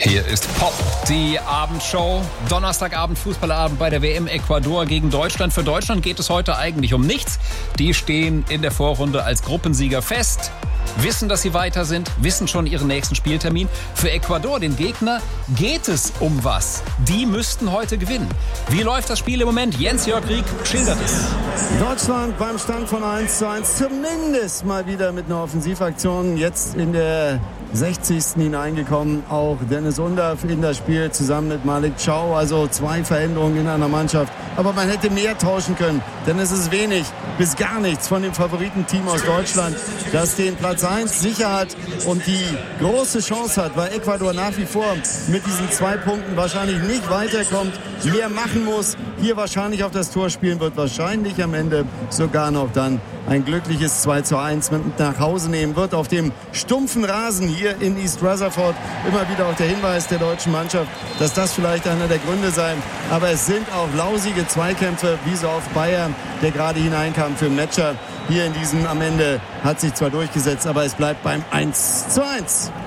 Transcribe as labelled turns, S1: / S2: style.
S1: Hier ist Pop, die Abendshow. Donnerstagabend, Fußballabend bei der WM Ecuador gegen Deutschland. Für Deutschland geht es heute eigentlich um nichts. Die stehen in der Vorrunde als Gruppensieger fest, wissen, dass sie weiter sind, wissen schon ihren nächsten Spieltermin. Für Ecuador, den Gegner, geht es um was. Die müssten heute gewinnen. Wie läuft das Spiel im Moment? Jens-Jörg Rieck schildert es.
S2: Deutschland beim Stand von 1:1, zumindest mal wieder mit einer Offensivaktion. Jetzt in der 60. hineingekommen, auch Dennis Undav in das Spiel zusammen mit Malik Chow. Also 2 Veränderungen in einer Mannschaft. Aber man hätte mehr tauschen können, denn es ist wenig bis gar nichts von dem Favoritenteam aus Deutschland, das den Platz 1 sicher hat und die große Chance hat, weil Ecuador nach wie vor mit diesen 2 Punkten wahrscheinlich nicht weiterkommt, mehr machen muss, hier wahrscheinlich auf das Tor spielen wird, wahrscheinlich am Ende sogar noch dann ein glückliches 2:1 mit nach Hause nehmen wird. Auf dem stumpfen Rasen hier in East Rutherford immer wieder auch der Hinweis der deutschen Mannschaft, dass das vielleicht einer der Gründe sei. Aber es sind auch lausige Zweikämpfe, wie so auf Bayern, der gerade hineinkam für Metscher. Hier in diesem am Ende hat sich zwar durchgesetzt, aber es bleibt beim 1:1.